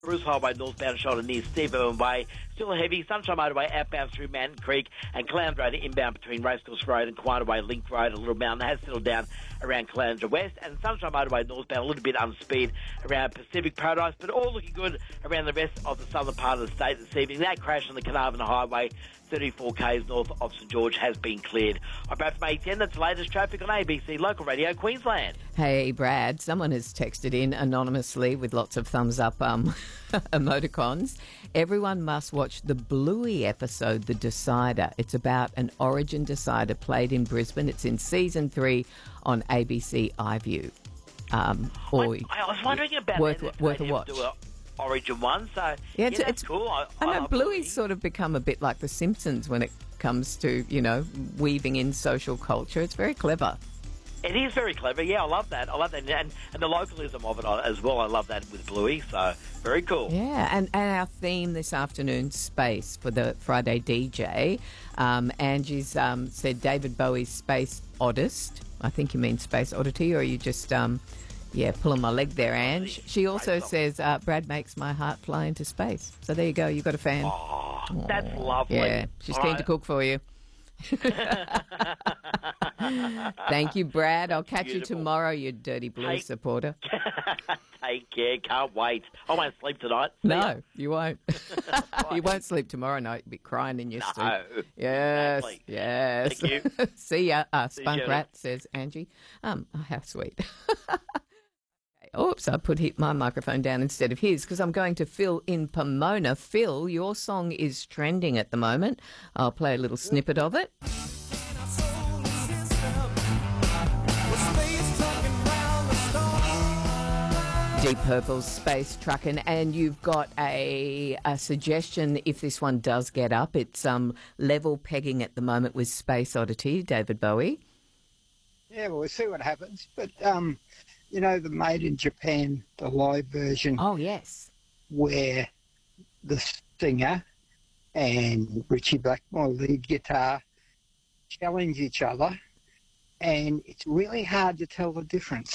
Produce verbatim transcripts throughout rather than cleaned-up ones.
Bruce Highway northbound shoulder near Steve Irwin Way. Still heavy. Sunshine Motorway outbound through Mountain Creek and Caloundra inbound between Racecourse Road and Quina Way Link Road. A little mountain has settled down around Caloundra West, and Sunshine Motorway northbound a little bit unspeed around Pacific Paradise, but all looking good around the rest of the southern part of the state this evening. That crash on the Carnarvon Highway, thirty-four k's north of St George, has been cleared. I'm Brad from eight ten. That's the latest traffic on A B C Local Radio Queensland. Hey, Brad, someone has texted in anonymously with lots of thumbs up um, emoticons. Everyone must watch the Bluey episode, The Decider. It's about an Origin decider played in Brisbane. It's in season three on A B C iView. Um, or I, I was wondering about worth, that. Worth a watch. Do a Origin one, so yeah, yeah, it's, yeah, that's it's cool. I, I know I Bluey's Bluey. sort of become a bit like The Simpsons when it comes to, you know, weaving in social culture. It's very clever. It is very clever. Yeah, I love that. I love that. And, and the localism of it as well. I love that with Bluey. So, very cool. Yeah, and, and our theme this afternoon, space, for the Friday D J. Um, Angie's um, said David Bowie's Space Oddist. I think you mean Space Oddity, or are you just, um, yeah, pulling my leg there, Ange? She also says uh, Brad makes my heart fly into space. So there you go. You've got a fan. Oh, that's lovely. Yeah, she's All keen right. to cook for you. Thank you, Brad. I'll catch Beautiful. you tomorrow, you dirty Blues Hey. supporter. Take care. Can't wait. I won't sleep tonight. See ya. No, you won't. You won't sleep tomorrow night. You'll be crying in your No. sleep. Yes, Exactly. yes. Thank you. See ya. Uh, See you, Spunk Jenna. Rat, says Angie. Um, oh, how sweet. Oops, I put hit my microphone down instead of his because I'm going to Phil in Pomona. Phil, your song is trending at the moment. I'll play a little snippet of it. Deep Purple's Space Truckin', and you've got a, a suggestion if this one does get up. It's um, level pegging at the moment with Space Oddity, David Bowie. Yeah, well, we'll see what happens. But, um, you know, the Made in Japan, the live version, Oh, yes. where the singer and Richie Blackmore, lead guitar, challenge each other, and it's really hard to tell the difference.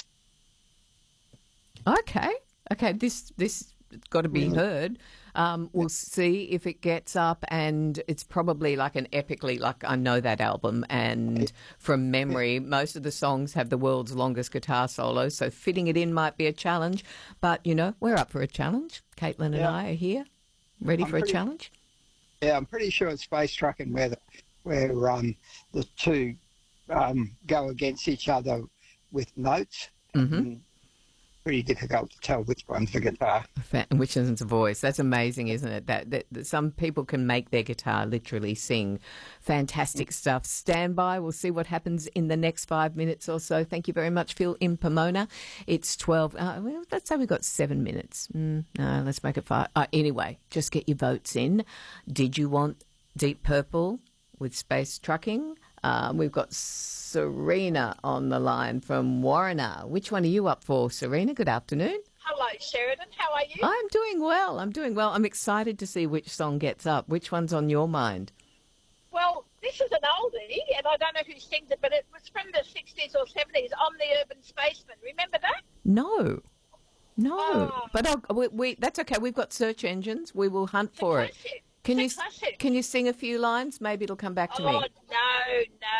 Okay. Okay, this this got to be Really? heard. Um, we'll see if it gets up, and it's probably like an epically, like I know that album, and from memory, most of the songs have the world's longest guitar solo, so fitting it in might be a challenge. But, you know, we're up for a challenge. Caitlin and Yeah. I are here, ready I'm for a pretty- challenge. Yeah, I'm pretty sure it's Space Trucking where the, where um, the two um, go against each other with notes. Mm-hmm. And pretty difficult to tell which one's the guitar. Fa- Which is a voice. That's amazing, isn't it? That, that, that some people can make their guitar literally sing. Fantastic stuff. Stand by. We'll see what happens in the next five minutes or so. Thank you very much, Phil in Pomona. It's twelve. Uh, well, let's say we've got seven minutes. Mm, no, let's make it five. Uh, anyway, just get your votes in. Did you want Deep Purple with Space Trucking? Um, we've got Serena on the line from Warriner. Which one are you up for, Serena? Good afternoon. Hello, Sheridan. How are you? I'm doing well. I'm doing well. I'm excited to see which song gets up. Which one's on your mind? Well, this is an oldie, and I don't know who sings it, but it was from the sixties or seventies, I'm the Urban Spaceman. Remember that? No. No. Oh. But I'll, we, we, that's okay. We've got search engines. We will hunt It's a for it. classic. Can you It's a classic. can you sing a few lines? Maybe it'll come back to Oh, me. no, no.